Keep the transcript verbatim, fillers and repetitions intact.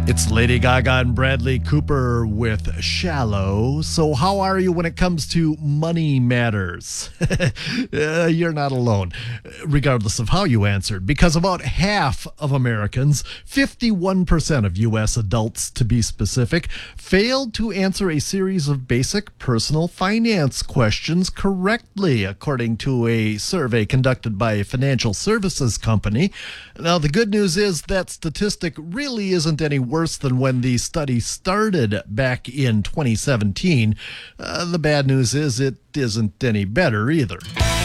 It's Lady Gaga and Bradley Cooper with Shallow. So how are you when it comes to money matters? uh, you're not alone, regardless of how you answered, because about half of Americans, fifty-one percent of U S adults to be specific, failed to answer a series of basic personal finance questions correctly, according to a survey conducted by a financial services company. Now, the good news is that statistic really isn't any worse than when the study started back in twenty seventeen. Uh, the bad news is it isn't any better either.